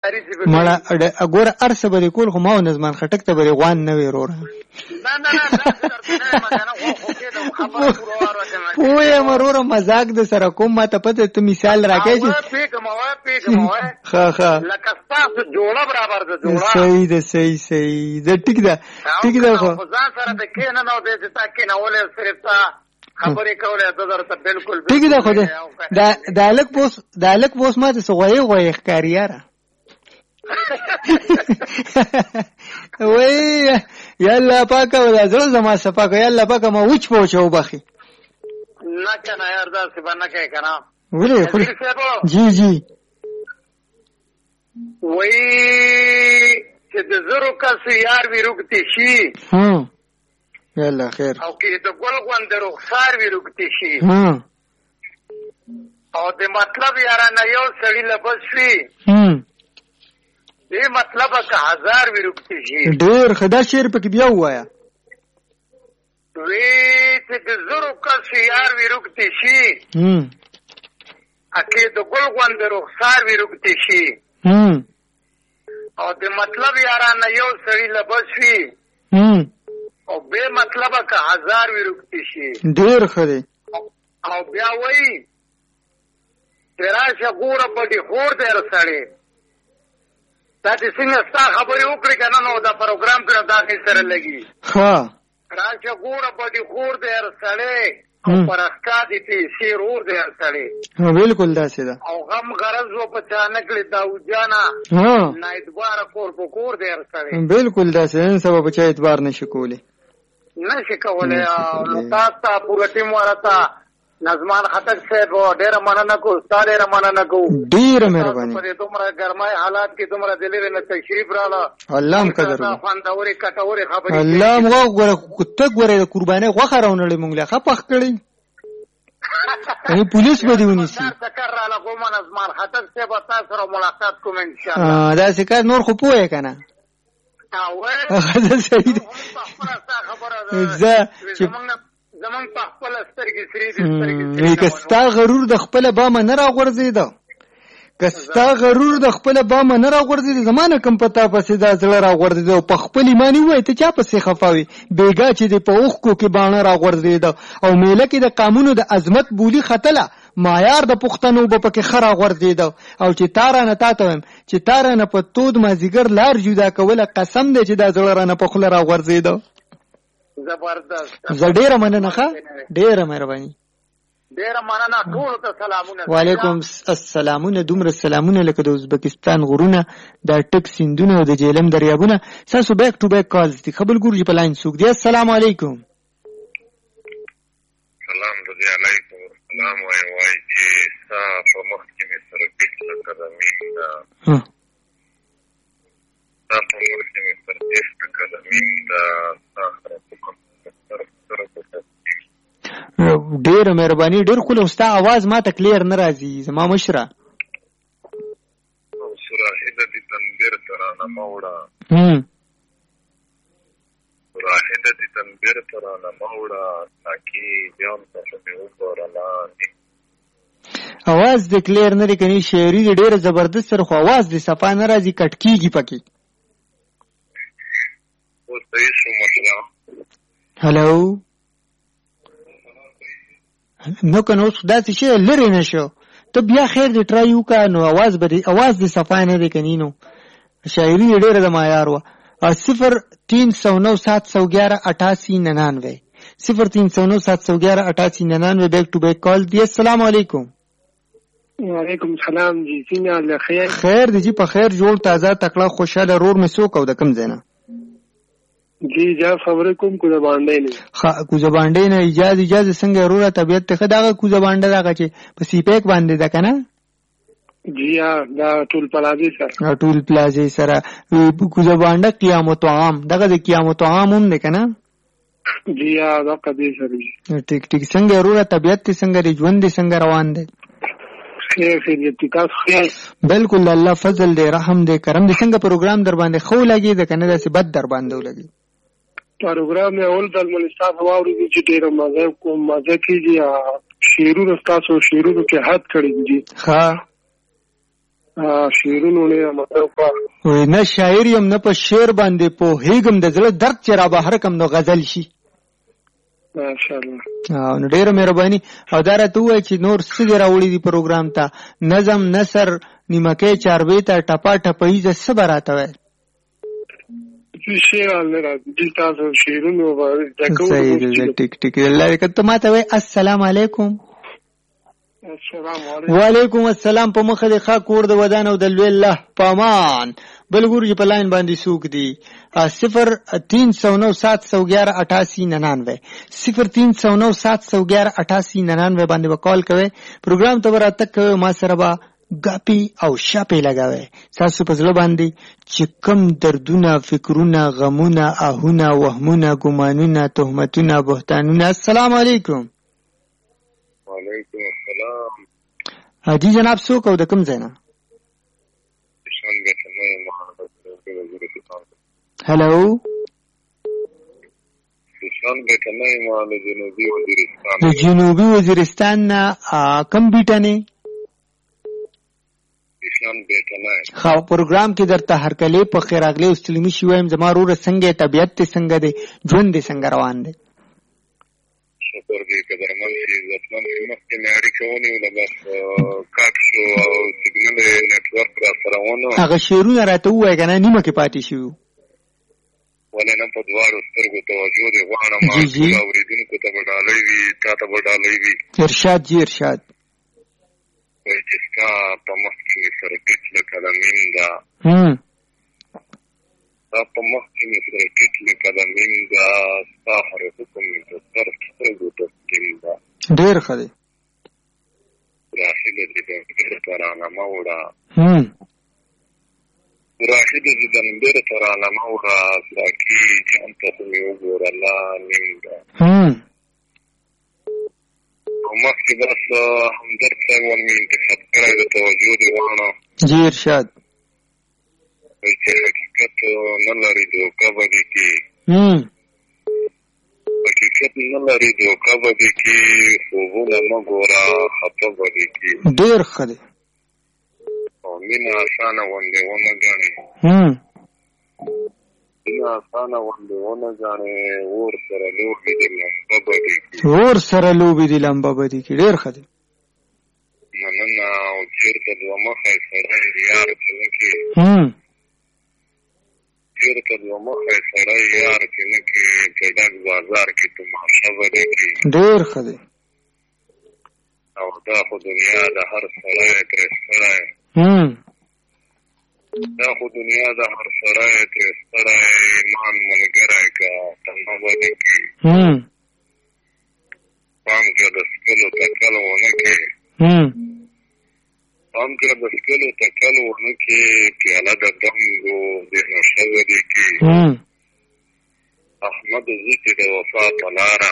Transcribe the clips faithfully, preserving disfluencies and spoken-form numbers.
مړه ګوره ارسه به کول خو ما نظمان خټک ته به غوان نه وي وروره پوهه وروره مزاق د سره کوم ما ته پته ته مثال راکې چې ښه ښه صحیح ده صحیح صحیح ده ټیک ده ټیک ده خو ټیک ده خو د هلک پوس د هلک پوس ما ته څه غویې غویې ښکاري یاره وای یا الله پاکه ولا زړه زما صفا کو یا الله پاکه ما وچ پوچو بخي نه کنه یار دا څه باندې کوي کنه ولې جی جی وای چې د زرو کس یار وی رکتی شي ها یالا خیر او کې د ګل غوند رخسار وی رکتی شي ها او د مطلب یارا نه یو سړی لبس وی هم دې مطلب که هزار وی رکتی شي ډېر خدا شعر پکې بیا وایا وی چې د زرو کس یار وی رکتی شي هم اکه د ګل غوند رخسار وی رکتی شي هم او د مطلب یارا نه یو سړی لبس وی هم او به مطلب که هزار وی رکتی شي ډېر خدي او بیا وی تراشه ګوره پټي خور دې رسړې دا چې څنګه ستا خبرې وکړې کنه نو دا پروګرام پر دا کې سره لګي ها راشه ګوره پټي خور دې رسړې او پرخکا دې تی سیر ور دې رسړې ها بالکل دا څه ده او غم غرض و پچانک له داو جانا ها نه ادوار کور په کور دې رسړې بالکل دا څه ان سبب چا اعتبار نشي کولی نشي کولای نو تاسو پوره ټیم ورته نظمان خطک صاحب ډېر مننه کو استاد ډېر مننه کو ډېر مهرباني په دومره ګرمای حالات کې دومره دلې نه تشریف رااله الله هم قدر وکړي خواندوري کټوري خبرې الله موږ غره کته غره قرباني غوخه راونړې مونږ له خپخ کړی ای پولیس به دیونی سي تکر رااله کوم نظمان خطک صاحب تاسو سره ملاقات کوم ان شاء الله دا څه نور خو پوهه کنه او صحیح ده زه چې زمون په خپل سترګې سری دي سترګې سری کستا غرور د خپل بام نه راغورځیدا کستا غرور د خپل بام نه راغورځیدا زمانه کم پتا پسې دا زړه راغورځیدا په خپل ایمانی وای ته چا پسې خفاوي بیګا چې د په اوخ کو کې باڼه راغورځیدا او میله کې د قانونو د عظمت بولی خطله معیار د پښتنو په پکې خره غورځیدا او چې تار نه تاتوم چې تار نه په تود مازیګر لار جدا کوله قسم دې چې دا زړه نه په خله راغورځیدا زبردست زه ډېره مننه ښه ډېره مهرباني ډېره مننه ټول ته سلامونه وعلیکم السلامونه دومره سلامونه لکه د ازبکستان غرونه د ټک سیندونه او د جیلم دریابونه تاسو بیک ټو بیک کالز دي خبر ګورجی په لاین سوق دی السلام علیکم سلام دې علیکم سلام وای وای چې سا په مخ کې مې سره بیت قدمین دا ها سا په مخ کې مې سره بیت قدمین دا ډېر مهرباني ډېر خو له ستا आवाज ما ته کلیر نه راځي زما مشره سراحده دي تنبیر ترانه موړه هم سراحده دي تنبیر ترانه موړه تاکي بیان تاسو په وګورلا आवाज د کلیر نه دی کني شعري ډېر زبردست سره خو आवाज د صفا نه راځي کټکیږي پکې او صحیح شو مشره هلو نو کنه اوس داسې شی لري نشو ته بیا خیر دې ټرای وکړه نو आवाज به आवाज د صفا نه دی کني نو شاعري ډېر د معیار و صفر تین سو نو سات سو گیارہ اٹھاسی ننانوے صفر تین سو نو سات سو گیارہ اٹھاسی ننانوے بیک ٹو بیک کال دی السلام علیکم وعلیکم السلام جی څنګه خیر خیر دی جی په خیر جوړ تازه تکړه خوشاله رور مې سو کو د کم زینا جی جا خبره کوم کو زبانډې نه خا کو زبانډې نه اجازه اجازه څنګه روره طبيعت ته خداغه کو زبانډه داغه چې په سی پیک باندې ده کنه جی ها دا ټول پلازي سره ټول پلازي سره کو زبانډه قیامت عام دغه د قیامت عام هم نه کنه جی ها دا قضیه سره ټیک ټیک څنګه روره طبيعت ته څنګه ژوند دي څنګه روان دي خیر خیر تاسو خیر بالکل الله فضل دې رحم دې کرم دې څنګه پروګرام در باندې خو لګي د کنه داسې بد در باندې ولګي پروګرام یې اول د ملستان واوري چې ډېر مزه کوم مزه کیږي شیرونو تاسو شیرونو کې حد کړی دي ها شعرونو نه مطلب وای نه شاعر یم نه په شعر باندې پوهېږم د زړه درد چې را بهر کم نو غزل شي. ماشاءالله. او نو ډېره مهرباني. او دا راته ووایه چې نور څه دې راوړي دي پروګرام ته؟ نظم، نثر، نیمکۍ، چاربیته، ټپه ټپهیزه څه به راته وایې؟ شعر نه راځي تاسو شعرونو باندې صحیح دی. ټیک ټیک الله دې ته ماته وایي السلام علیکم. السلام علیکم. وعلیکم السلام. په مخه دې ښه کور د ودان او د لوی الله پامان. بل ګور چې په لاین باندې څوک دي؟ صفر تین سو نو سات سو گیارہ اٹھاسی ننانوے صفر تین سو نو سات سو گیارہ اٹھاسی ننانوے باندې به کال کوئ. پروګرام ته به راتګ کوئ. ما سره به ګاپي او شاپې لګوئ. ستاسو په زړه باندې چې کم دردونه، فکرونه، غمونه، آهونه، وهمونه، ګمانونه، تهمتونه، بهتانونه. السلام علیکم. وعلیکم السلام. حاجي جناب څوک او د کوم ځای نه؟ هلو. د جنوبي وزیرستان نه کوم بیټنې؟ خو پروګرام کې درته هرکلی په خیر راغلی. استلمی شي وایم زما وروره څنګه طبیعت دې څنګه دی؟ ژوند دې څنګه روان دی؟ شکر دې قدرمن شي عزتمن شي. مخکې مې اړیکه ونیوله بس کاټ شو او سیګنل یې نیټورک را سره ونه. هغه شعرونه راته ووایه که نه نیمه کې پاتې شوي؟ ولې نه په دواړو سترګو توجه دې غواړم. اورېدونکو ته به ډالۍ وي، تا ته به ډالۍ وي. ارشاد جي ارشاد. وایي چې ستا په مخ کې مې سره ټیټ لکه د میم ده، ستا په مخ کې مې سره ټیټ لکه د میم ده، ستا هر حکم مې د سر سترګو تسکین ده. ډېر ښه دی. راحله دې د بیرته رانه مه وړه، راحله دې د بیرته رانه مه وړه، ساقي جام ته خو مې وګوره لا نیم ده. او مخکې بس همدرد صاحب ور مې انتخاب کړی د توجه دې غواړه. جي ارشاد. وایي چې حقیقت نه لري دوکه به دې کي، حقیقت نه لري دوکه به دې کي، خوبونه مه ګوره خفه به دې کي. ډېر ښه دی. او مینه اسانه غوندې ونه ګڼې، مینه اسانه غوندې ونه ګڼې، اور سره لوبې دې لمبه به دې کي. اور سره لوبې دې لمبه به دې کي. ډېر ښه دی. مننه. او چېرته دوه مخی سړی یار چې نه کي، چېرته دوه مخی سړی یار چې نه کي، په ډک بازار کې تماشه به دې کي. ډېر ښه دی. او دا خو دنیا د هر سړی ترې ستړی، دا خو دنیا د هر سړی ترې ستړی، ایمان ملګری که تمه به دې کي. پام کړه د څکلو تکل ونه کړې، پام کړه د څکلو تکل ونه کړې، پیاله د بنګو دې نشه به دې کي. احمد زه چې د وفا په لاره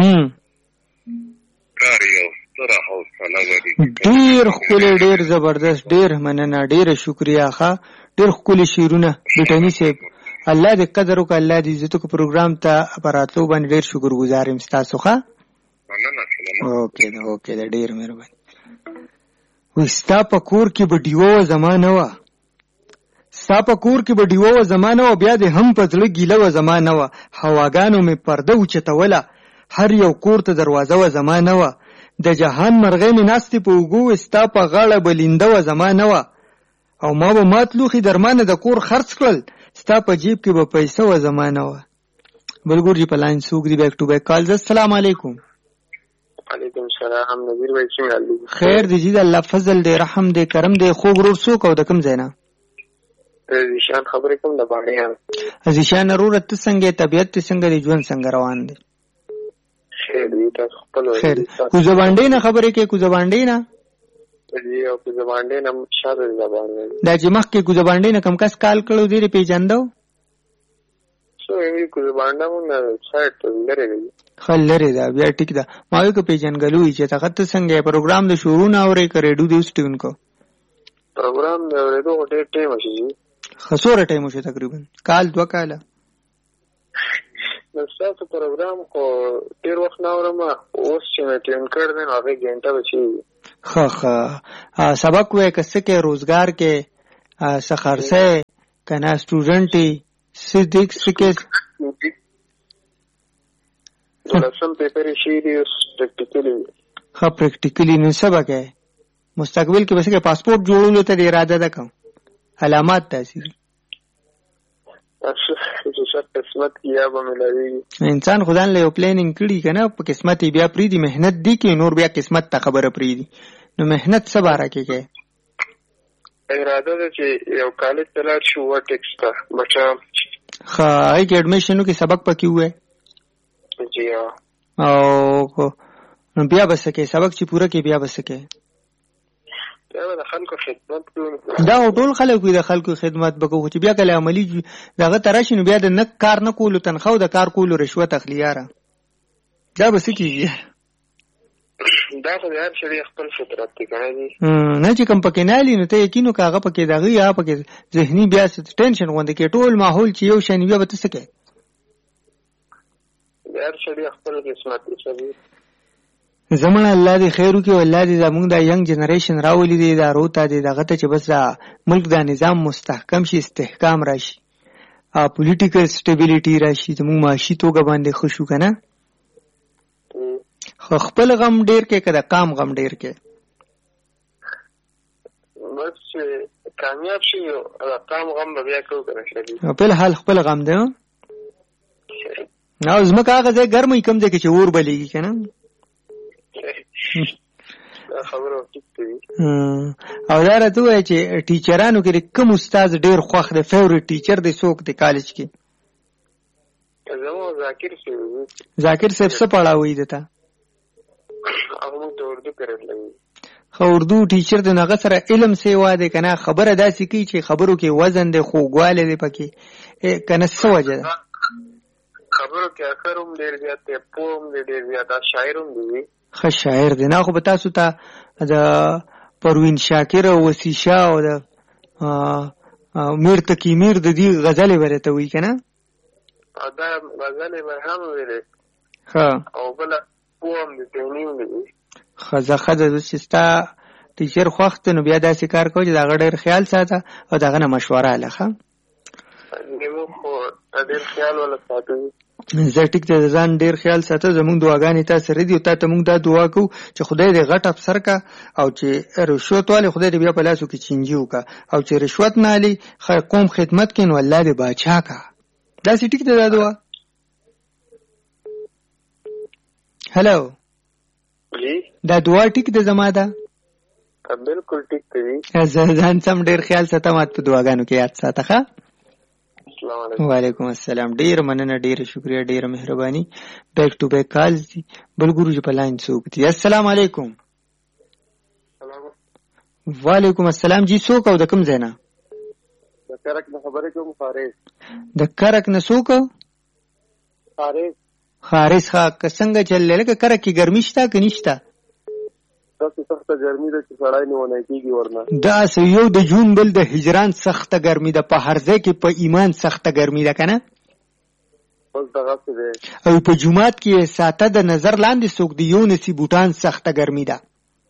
کار یو ستره حوصله به دې کي. ډېر ښکلی، ډېر زبردست، ډېر مننه، ډېره شکریه. ښه ډېر ښکلي شعرونه بیټني صاحب. الله دې قدر وکړه، الله دې عزت وکړه. پروګرام ته په راتلو باندې ډېر شکر ګزار یم ستاسو. ښه اوکې ده اوکې ده ډېر مهرباني. وایي ستا په کور کې به ډیوه وه زما نه وه، ستا په کور کې به ډیوه وه زما نه وه، بیا دې هم په زړه ګیله وه زما نه وه. هواګانو مې پرده اوچتوله، هر یو کور ته دروازه وه زما نه وه. د جهان مرغۍ مې ناستې په اوږو وې، ستا په غاړه به لینده وه زما نه وه. او ما به مات لوښي درمانه د کور خرڅ کړل، ستا په جیب کې به پیسه وه زما نه وه. بل ګور جي په لاین څوک دي؟ بیک ټو بیک کالز. السلام علیکم. وعلیکم السلام. نظیر بھائی څنګه حال دی؟ خیر دی جی، د الله فضل دی، رحم دی، کرم دی. خوږ ورور څوک او د کوم ځای نه؟ زیشان خبرې کوم د باڼې یم. زیشان وروره ته څنګه یې؟ طبیعت دې څنګه دی؟ ژوند څنګه روان دی؟ خیر دی. تاسو خپل خیر. کوزه باندې نه خبرې کوې؟ کوزه باندې نه جی. او کوزه باندې نه شاته زبان دی. دا چې مخکې کوزه باندې نه کم کس کال کړو دی پیژندو؟ سو یې کوزه باندې مون سایت لري دی. خل لري دا بیا ټیک ده. ما یو که پیژنګلوي چې تا ته څنګه پروګرام د شروع نه اورې که ریډیو دې وسټون کو؟ پروګرام د اورېدو ډېر ټایم شي. خسوره ټایم شي تقریبا کال دوه کاله. نو تاسو پروګرام کو ډېر وخت نه اورم، اوس چې مې ټیم کړ دې نو هغه ګنټه بچي. خو خو سبق وای کسه کې روزګار کې سخرسه کنا سټوډنټي سدیک سکه لسم پیپر شي دی پریکټیکلی خو پریکټیکلی نو سبق ہے مستقبل کې بس کې پاسپورت جوړولو ته اراده ده کوم علامات تاثیر قسمت کیا به ملایي انسان خدای له پلانینګ کړي کنه په قسمت بیا پری دی مهنت دی کې نور بیا قسمت ته خبره پری دی نو مهنت سباره کې کې اراده ده چې یو کالج تلار شو و ټیکستا بچا خای کې اډمیشنو کې سبق پکې وې جی او نو بیا بس کې سبق چې پوره کې بیا بس کې دا د خلکو خدمت کوي دا ټول خلکو د خلکو خدمت وکړو چې بیا کله عملی دغه تراشي نو بیا د نک کار نه کولو تنخواه د کار کولو رشوت اخلیاره دا بس کېږي دا خو هر شری خپل فطرت دی کنه دي نه چې کوم پکې نه لینو ته یقینو کاغه پکې دغه یا پکې ذهني بیا ټینشن غونډه کې ټول ماحول چې یو شان بیا به څه کوي هر شری خپل قسمت دی زمون الله دې خیر وکړي والله دې زمونږ د ینګ جنریشن راولي دي دا روته دي دغه ته چې بس ملک دا نظام مستحکم شي استحکام راشي ا پولیټیکل سټیبিলিټي راشي زموږ معاشي توګه باندې خوشو کنه خو خپل غم ډیر کې کده کام غم ډیر کې بس کامیاب شي او کام غم بیا کو کنه شي په حال خپل غم دی نو زما کاغه ځای ګرمي کم ځای کې چې اور بلیږي کنه خبرو ټیک دی او دا راته وای چې ټیچرانو کې کوم استاد ډیر خوښ دی فیورټ ټیچر دی څوک دی کالج کې زمو ذاکر سی ذاکر صاحب څه پڑھاوي دتا هغه ته اردو کړل خو اردو ټیچر د نغه سره علم سیوا دی کنه خبره داسې کی چې خبرو کې وزن دی خوګواله دی پکې کنه څه وجه ده خبرو کې اخروم ډیر زیات ته پوم ډیر زیات شاعروم دی خ شاعر دی نه خو به تاسو ته د پروین شاکر او وسی شاه او د میر تکی میر د دې غزل ورته وی کنه دا غزل به هم ویل ها او بل پوم د تنیم دی خزه خزه د سستا ټیچر خوخت نو بیا داسې کار کوي دا غډیر خیال ساته او داغه نه مشوره لخه نیمو خو ډیر خیال ولا ساتي زه ټیک ته ځان ډیر خیال ساته زموږ دعاګانې تاسو ردی او تاسو موږ دا دعا کو چې خدای دې غټ افسر کا او چې رشوت والے خدای دې بیا په لاسو کې چینجیو کا او چې رشوت نه علي قوم خدمت کین والله دې باچا کا دا سې ټیک ته دا دعا هلو جی دا دعا ټیک ته زما ده بالکل ټیک دی زه ځان سم ډیر خیال ساته مات په دعاګانو کې یاد ساته ښه وعلیکم السلام ډیر مننه ډیر شکریا ډیر مهرباني بیک ټو بیک کالز دي بل ګورو چې په لاین څوک دي السلام علیکم وعلیکم السلام جی څوک او د کوم ځای نه د کرک نه خبرې کوم فارس د کرک نه څوک فارس خارس ښه څنګه چل لکه کرک کې ګرمي شته که نشته تاسو سخته ګرمي ده چې سړی نه ونه کېږي ورنه دا یو د جون بل د هجران سخته ګرمي ده په هر ځای کې په ایمان سخته ګرمي ده که نه بس دغسې دی او په جومات کې ساته د نظر لاندې څوک د یو نسي بوټان سخته ګرمي ده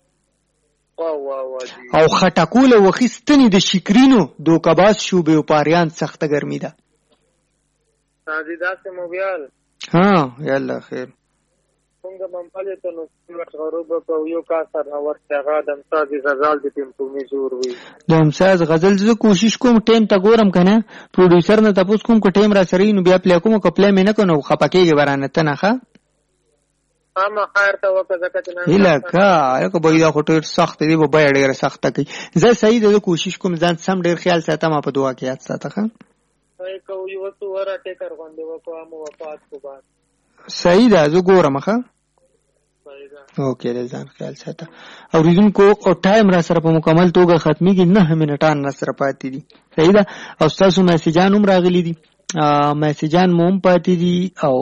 او خټکوله وخیستنې د شکرینو دوکباز شوبې او پاریان سخته ګرمي ده نازي داسې موبیال ها یالله خیر څنګه ممپلې ته نو غروب په یو کا سر اور څنګه د امساز غزل د تیم په میزور وي د امساز غزل زه کوشش کوم ټیم ته ګورم کنه پروډوسر نه تاسو کوم کو ټیم را سره نو بیا پلی کوم کو پلی مې نه کنو خپکیږي ورانه ته نه ښه اما خیر ته وکړه کته نه هله کا یو به دا خټور سخت دی به به ډیره سخت کی زه صحیح د کوشش کوم ځان سم ډیر خیال ساتم په دعا کې یاد ساته ښه وای کو یو څو ورا ټیکر غونډه وکړه مو وفات کو بعد صحیح ده زه ګورم ښه اوکې ځان خیال ساته او ریزونکو او ټایم را سره په مکمل توګه ختميږي نه منټان را سره پاتې دي صحیح ده او تاسو میسجان هم راغلي دي میسجان مو هم پاتې دي او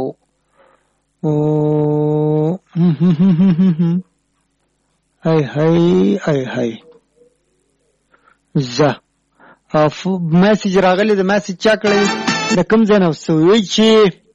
هاي هاي هاي هاي زه اف میسج راغلي د میسج چا کړی د کوم ځای نه وسوي چې